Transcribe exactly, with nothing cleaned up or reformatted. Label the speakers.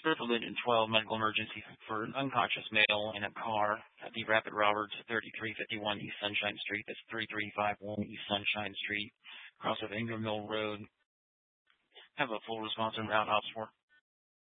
Speaker 1: Triple Engine twelve medical emergency for an unconscious male in a car at the Rapid Roberts, thirty-three fifty-one East Sunshine Street. That's thirty-three fifty-one East Sunshine Street, across of Ingram Mill Road. Have a full response and route ops for.